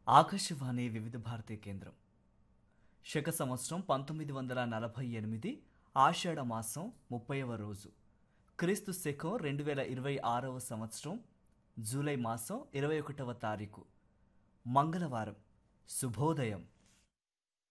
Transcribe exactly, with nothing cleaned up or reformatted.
ఆకాశవాణి వివిధ భారతి కేంద్రం. శక సంవత్సరం పంతొమ్మిది వందల నలభై ఎనిమిది ఆషాఢ మాసం ముప్పైవ రోజు, క్రీస్తు శకం రెండు వేల ఇరవై ఆరవ సంవత్సరం జూలై మాసం ఇరవై ఒకటవ తారీఖు మంగళవారం. శుభోదయం.